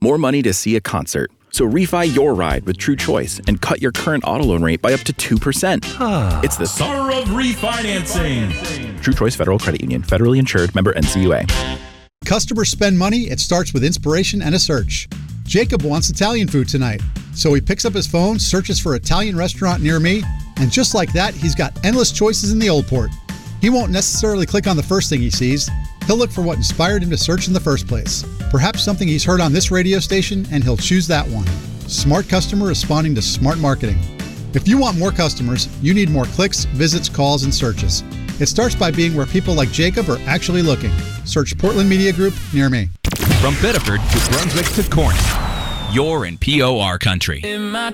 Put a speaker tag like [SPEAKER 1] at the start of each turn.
[SPEAKER 1] more money to see a concert. So refi your ride with True Choice and cut your current auto loan rate by up to 2%. It's the
[SPEAKER 2] Power of refinancing.
[SPEAKER 1] True Choice Federal Credit Union. Federally insured. Member NCUA.
[SPEAKER 3] Customers spend money. It starts with inspiration and a search. Jacob wants Italian food tonight. So he picks up his phone, searches for Italian restaurant near me, and just like that, he's got endless choices in the Old Port. He won't necessarily click on the first thing he sees. He'll look for what inspired him to search in the first place. Perhaps something he's heard on this radio station, and he'll choose that one. Smart customer responding to smart marketing. If you want more customers, you need more clicks, visits, calls, and searches. It starts by being where people like Jacob are actually looking. Search Portland Media Group near me.
[SPEAKER 4] From Biddeford to Brunswick to Corning, you're in POR country.
[SPEAKER 5] In my